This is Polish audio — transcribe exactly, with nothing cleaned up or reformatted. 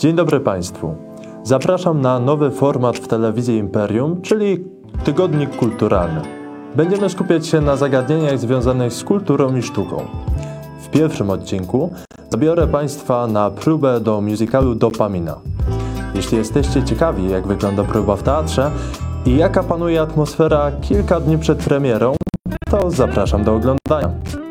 Dzień dobry Państwu. Zapraszam na nowy format w telewizji Imperium, czyli Tygodnik Kulturalny. Będziemy skupiać się na zagadnieniach związanych z kulturą i sztuką. W pierwszym odcinku zabiorę Państwa na próbę do musicalu Dopamina. Jeśli jesteście ciekawi, jak wygląda próba w teatrze i jaka panuje atmosfera kilka dni przed premierą, to zapraszam do oglądania.